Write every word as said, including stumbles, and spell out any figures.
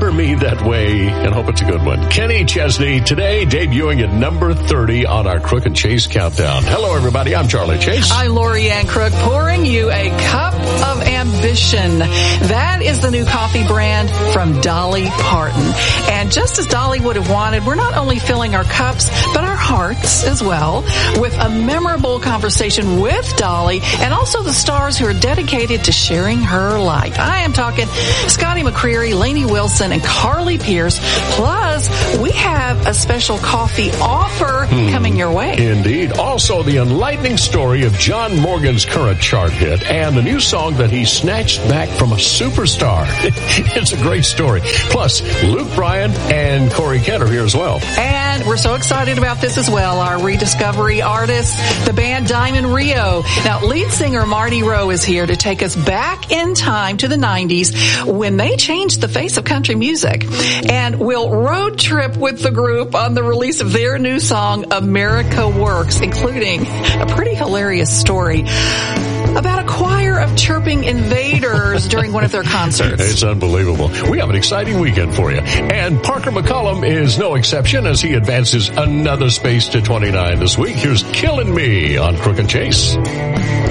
Remember Me That Way, and hope it's a good one. Kenny Chesney, today debuting at number thirty on our Crook and Chase countdown. Hello, everybody. I'm Charlie Chase. I'm Lori Ann Crook, pouring you a cup of ambition. That is the new coffee brand from Dolly Parton. And just as Dolly would have wanted, we're not only filling our cups, but our hearts as well, with a memorable conversation with Dolly and also the stars who are dedicated to sharing her light. I am talking Scotty McCreery, Lainey Wilson, and Carly Pierce. Plus, we have a special coffee offer hmm. coming your way. Indeed. Also, the enlightening story of John Morgan's current chart hit and the new song that he snatched back from a superstar. It's a great story. Plus, Luke Bryan and Corey Kent are here as well. And we're so excited about this as well. Our rediscovery artist, the band Diamond Rio. Now, lead singer Marty Rowe is here to take us back in time to the nineties when they changed the face of country music. And we'll road trip with the group on the release of their new song, America Works, including a pretty hilarious story about a choir of chirping invaders during one of their concerts. It's unbelievable. We have an exciting weekend for you. And Parker McCollum is no exception as he advances another space to twenty-nine this week. Here's Killin' Me on Crook and Chase.